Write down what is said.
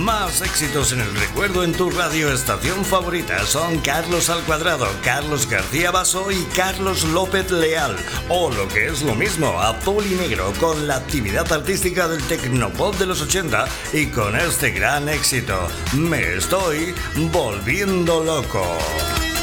Más éxitos en el recuerdo en tu radioestación favorita son Carlos al Cuadrado, Carlos García Basso y Carlos López Leal. O lo que es lo mismo, Azul y Negro, con la actividad artística del tecnopop de los 80 y con este gran éxito, Me estoy volviendo loco.